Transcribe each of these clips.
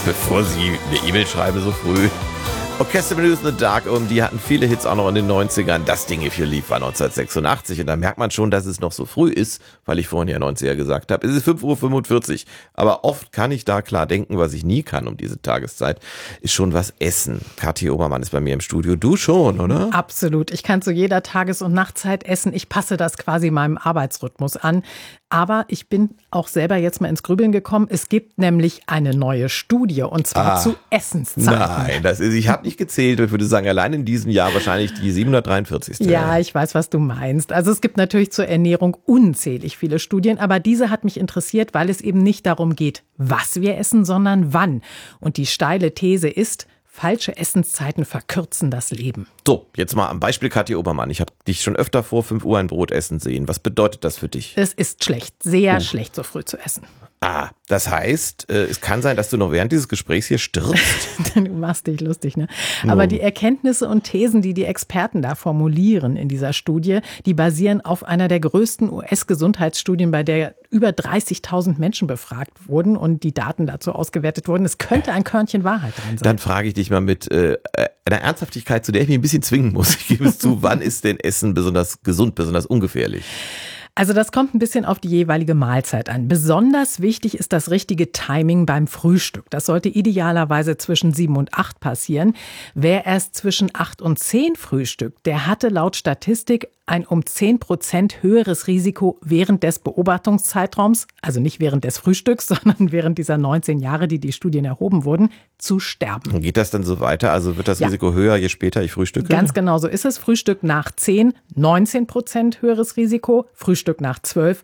bevor Sie eine E-Mail schreiben so früh. Orchester Menus in the Dark, die hatten viele Hits auch noch in den 90ern. Das Ding If You Leave war 1986 und da merkt man schon, dass es noch so früh ist, weil ich vorhin ja 90er gesagt habe. Es ist 5:45 Uhr, aber oft kann ich da klar denken, was ich nie kann um diese Tageszeit, ist schon was essen. Kathi Obermann ist bei mir im Studio. Du schon, oder? Absolut. Ich kann zu jeder Tages- und Nachtzeit essen. Ich passe das quasi meinem Arbeitsrhythmus an. Aber ich bin auch selber jetzt mal ins Grübeln gekommen. Es gibt nämlich eine neue Studie und zwar zu Essenszeiten. Nein, ich habe nicht gezählt. Ich würde sagen, allein in diesem Jahr wahrscheinlich die 743. Ja, ich weiß, was du meinst. Also es gibt natürlich zur Ernährung unzählig viele Studien, aber diese hat mich interessiert, weil es eben nicht darum geht, was wir essen, sondern wann. Und die steile These ist, falsche Essenszeiten verkürzen das Leben. So, jetzt mal am Beispiel Kathi Obermann. Ich habe dich schon öfter vor 5 Uhr ein Brot essen sehen. Was bedeutet das für dich? Es ist schlecht, sehr schlecht, so früh zu essen. Das heißt, es kann sein, dass du noch während dieses Gesprächs hier stirbst. Du machst dich lustig, ne? Aber die Erkenntnisse und Thesen, die die Experten da formulieren in dieser Studie, die basieren auf einer der größten US-Gesundheitsstudien, bei der über 30.000 Menschen befragt wurden und die Daten dazu ausgewertet wurden. Es könnte ein Körnchen Wahrheit drin sein. Dann frage ich dich mal mit einer Ernsthaftigkeit, zu der ich mich ein bisschen zwingen muss. Ich gebe es zu, wann ist denn Essen besonders gesund, besonders ungefährlich? Also das kommt ein bisschen auf die jeweilige Mahlzeit an. Besonders wichtig ist das richtige Timing beim Frühstück. Das sollte idealerweise zwischen 7 und 8 passieren. Wer erst zwischen 8 und 10 frühstückt, der hatte laut Statistik ein um 10% höheres Risiko während des Beobachtungszeitraums, also nicht während des Frühstücks, sondern während dieser 19 Jahre, die Studien erhoben wurden, zu sterben. Geht das dann so weiter? Also wird das Risiko höher, je später ich frühstücke? Ganz genau so ist es. Frühstück nach 10, 19% höheres Risiko. Frühstück nach 12,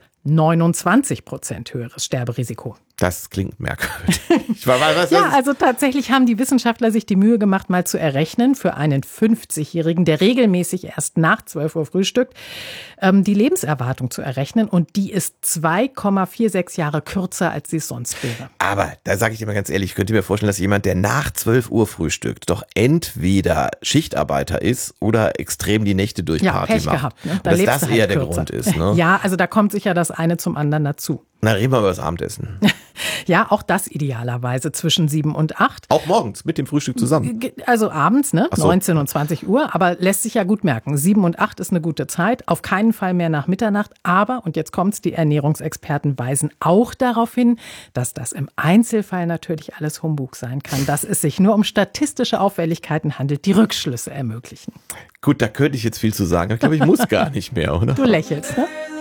29% höheres Sterberisiko. Das klingt merkwürdig. Also tatsächlich haben die Wissenschaftler sich die Mühe gemacht, mal zu errechnen, für einen 50-Jährigen, der regelmäßig erst nach 12 Uhr frühstückt, die Lebenserwartung zu errechnen. Und die ist 2,46 Jahre kürzer, als sie es sonst wäre. Aber da sage ich dir mal ganz ehrlich, ich könnte mir vorstellen, dass jemand, der nach 12 Uhr frühstückt, doch entweder Schichtarbeiter ist oder extrem die Nächte durch Party Pech macht. Gehabt, ne? Dass das eher der Grund ist. Ne? Ja, also da kommt sicher das eine zum anderen dazu. Na, reden wir über das Abendessen. Ja, auch das idealerweise zwischen 7 und 8. Auch morgens mit dem Frühstück zusammen? Also abends, ne? Ach so. 19 und 20 Uhr. Aber lässt sich ja gut merken. 7 und 8 ist eine gute Zeit. Auf keinen Fall mehr nach Mitternacht. Aber, und jetzt kommt's, die Ernährungsexperten weisen auch darauf hin, dass das im Einzelfall natürlich alles Humbug sein kann. Dass es sich nur um statistische Auffälligkeiten handelt, die Rückschlüsse ermöglichen. Gut, da könnte ich jetzt viel zu sagen. Ich glaube, ich muss gar nicht mehr, oder? Du lächelst, ne?